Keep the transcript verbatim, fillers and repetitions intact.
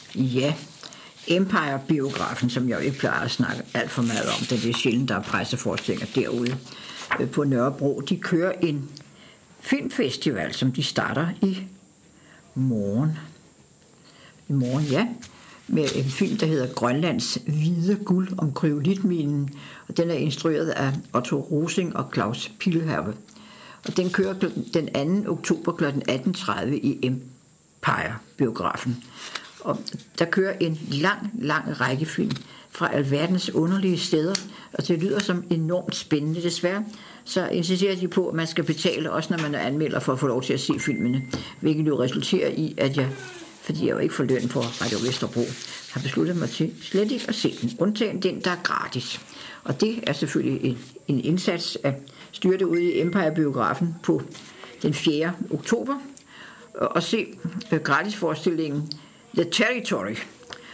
Ja, Empire-biografen, som jeg jo ikke plejer at snakke alt for meget om, da det er sjældent, der er presseforestillinger derude på Nørrebro. De kører en filmfestival, som de starter i morgen. I morgen, ja. Med en film, der hedder Grønlands hvide guld om kryolitminen, og den er instrueret af Otto Rosing og Claus Pilhave. Og den kører den anden oktober kl. atten tredive i Empire-biografen. Og der kører en lang, lang række film fra alverdens underlige steder, og det lyder som enormt spændende. Desværre så insisterer de på, at man skal betale, også når man er anmelder, for at få lov til at se filmene, hvilket jo resulterer i, at jeg, fordi jeg jo ikke får løn på Radio Vesterbro, har besluttet mig til slet ikke at se den, undtagen den, der er gratis. Og det er selvfølgelig en, en indsats at styre det ude i Empire-biografen på den fjerde oktober, og se gratisforestillingen The Territory